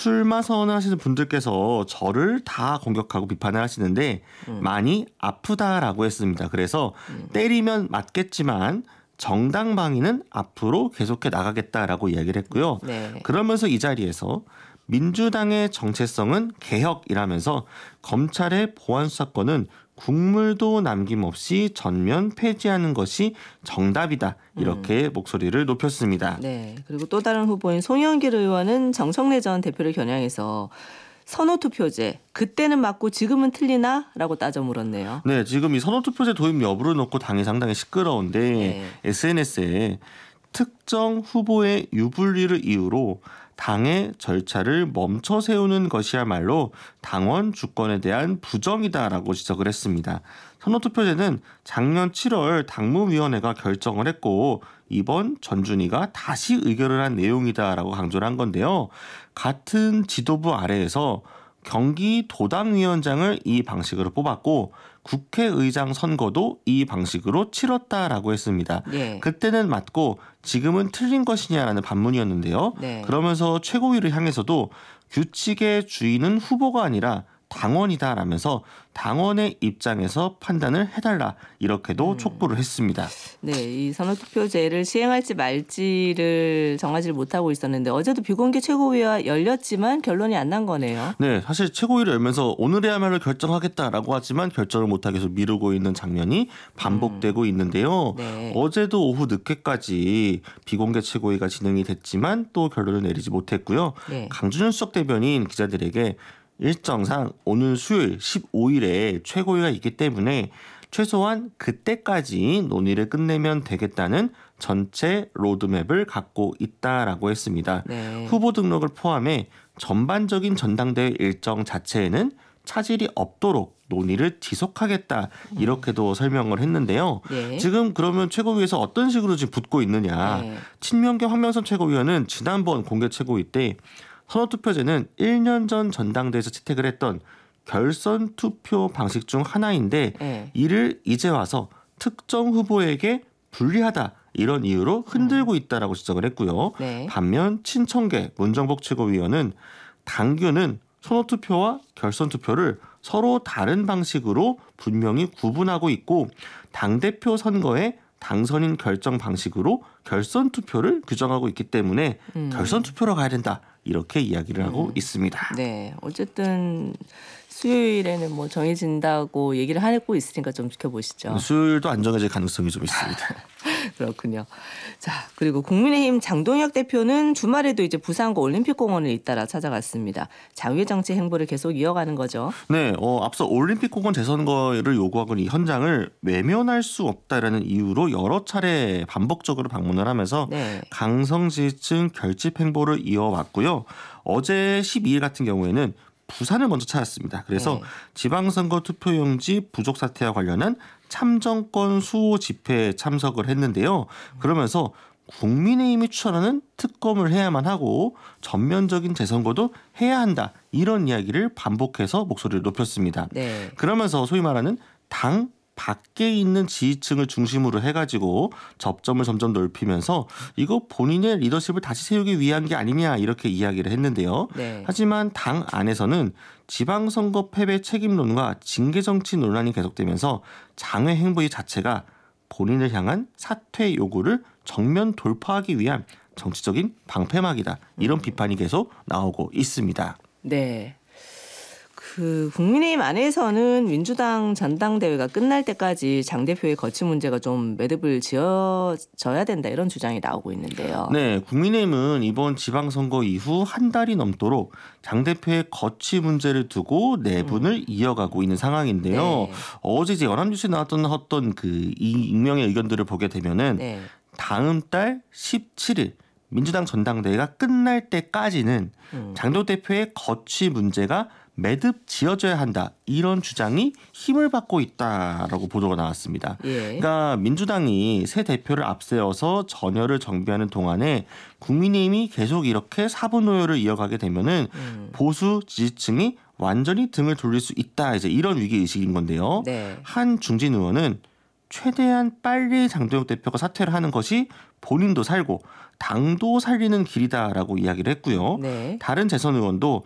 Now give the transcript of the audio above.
출마 선언을 하시는 분들께서 저를 다 공격하고 비판을 하시는데 많이 아프다라고 했습니다. 그래서 때리면 맞겠지만 정당 방위는 앞으로 계속해 나가겠다라고 이야기를 했고요. 네. 그러면서 이 자리에서 민주당의 정체성은 개혁이라면서 검찰의 보안 수사권은 국물도 남김없이 전면 폐지하는 것이 정답이다. 이렇게 목소리를 높였습니다. 네. 그리고 또 다른 후보인 송영길 의원은 정청래 전 대표를 겨냥해서 선호투표제 그때는 맞고 지금은 틀리나? 라고 따져 물었네요. 네, 지금 이 선호투표제 도입 여부를 놓고 당이 상당히 시끄러운데 네. SNS에 특정 후보의 유불리를 이유로 당의 절차를 멈춰 세우는 것이야말로 당원 주권에 대한 부정이다라고 지적을 했습니다. 선호투표제는 작년 7월 당무위원회가 결정을 했고 이번 전준희가 다시 의결을 한 내용이다라고 강조를 한 건데요. 같은 지도부 아래에서 경기도당위원장을 이 방식으로 뽑았고 국회의장 선거도 이 방식으로 치렀다라고 했습니다. 네. 그때는 맞고 지금은 틀린 것이냐라는 반문이었는데요. 네. 그러면서 최고위를 향해서도 규칙의 주인은 후보가 아니라 당원이다라면서 당원의 입장에서 판단을 해달라 이렇게도 촉구를 했습니다. 네, 이 선호투표제를 시행할지 말지를 정하지 못하고 있었는데 어제도 비공개 최고위가 열렸지만 결론이 안 난 거네요. 네, 사실 최고위를 열면서 오늘에야말로 결정하겠다라고 하지만 결정을 못하게 계속 미루고 있는 장면이 반복되고 있는데요. 네. 어제도 오후 늦게까지 비공개 최고위가 진행이 됐지만 또 결론을 내리지 못했고요. 네. 강준현 수석 대변인 기자들에게 일정상 오늘 수요일 15일에 최고위가 있기 때문에 최소한 그때까지 논의를 끝내면 되겠다는 전체 로드맵을 갖고 있다라고 했습니다. 네. 후보 등록을 포함해 전반적인 전당대회 일정 자체에는 차질이 없도록 논의를 지속하겠다 이렇게도 설명을 했는데요. 네. 지금 그러면 최고위에서 어떤 식으로 지금 붙고 있느냐. 네. 친명계 황명선 최고위원은 지난번 공개 최고위 때 선호투표제는 1년 전 전당대회에서 채택을 했던 결선 투표 방식 중 하나인데 네. 이를 이제 와서 특정 후보에게 불리하다 이런 이유로 흔들고 있다라고 지적을 했고요. 네. 반면 친청계 문정복 최고위원은 당규는 선호투표와 결선투표를 서로 다른 방식으로 분명히 구분하고 있고 당대표 선거에 당선인 결정 방식으로 결선투표를 규정하고 있기 때문에 결선투표로 가야 된다. 이렇게 이야기를 하고 있습니다. 네, 어쨌든 수요일에는 뭐 정해진다고 얘기를 하고 있으니까 좀 지켜보시죠. 수요일도 안 정해질 가능성이 좀 있습니다. 그렇군요. 자, 그리고 국민의힘 장동혁 대표는 주말에도 이제 부산과 올림픽공원을 잇따라 찾아갔습니다. 자유의 정치 행보를 계속 이어가는 거죠. 네, 앞서 올림픽공원 재선거를 요구하고 이 현장을 외면할 수 없다라는 이유로 여러 차례 반복적으로 방문을 하면서 네. 강성 지지층 결집 행보를 이어왔고요. 어제 12일 같은 경우에는 부산을 먼저 찾았습니다. 그래서 네. 지방선거 투표용지 부족 사태와 관련한 참정권 수호 집회에 참석을 했는데요. 그러면서 국민의힘이 추천하는 특검을 해야만 하고 전면적인 재선거도 해야 한다. 이런 이야기를 반복해서 목소리를 높였습니다. 네. 그러면서 소위 말하는 당 밖에 있는 지지층을 중심으로 해가지고 접점을 점점 넓히면서 이거 본인의 리더십을 다시 세우기 위한 게 아니냐 이렇게 이야기를 했는데요. 네. 하지만 당 안에서는 지방선거 패배 책임론과 징계정치 논란이 계속되면서 장외 행보 자체가 본인을 향한 사퇴 요구를 정면 돌파하기 위한 정치적인 방패막이다. 이런 비판이 계속 나오고 있습니다. 네. 그 국민의힘 안에서는 민주당 전당대회가 끝날 때까지 장 대표의 거취 문제가 좀 매듭을 지어져야 된다 이런 주장이 나오고 있는데요. 네, 국민의힘은 이번 지방선거 이후 한 달이 넘도록 장 대표의 거취 문제를 두고 내분을 이어가고 있는 상황인데요. 네. 어제 이제 연합뉴스에 나왔던 이 익명의 의견들을 보게 되면은 네. 다음 달 17일 민주당 전당대회가 끝날 때까지는 장 대표의 거취 문제가 매듭 지어져야 한다. 이런 주장이 힘을 받고 있다라고 보도가 나왔습니다. 예. 그러니까 민주당이 새 대표를 앞세워서 전열을 정비하는 동안에 국민의힘이 계속 이렇게 사분오열을 이어가게 되면은 보수 지지층이 완전히 등을 돌릴 수 있다. 이제 이런 위기 의식인 건데요. 네. 한 중진 의원은 최대한 빨리 장동혁 대표가 사퇴를 하는 것이 본인도 살고 당도 살리는 길이다라고 이야기를 했고요. 네. 다른 재선 의원도